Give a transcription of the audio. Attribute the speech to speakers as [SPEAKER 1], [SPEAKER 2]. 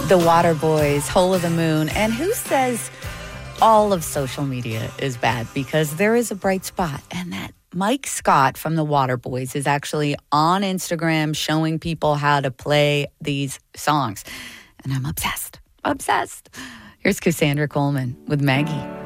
[SPEAKER 1] The Waterboys, Hole of the Moon. And who says all of social media is bad? Because there is a bright spot, and that Mike Scott from the Waterboys is actually on Instagram showing people how to play these songs. And I'm obsessed. Here's Cassandra Coleman with Maggie.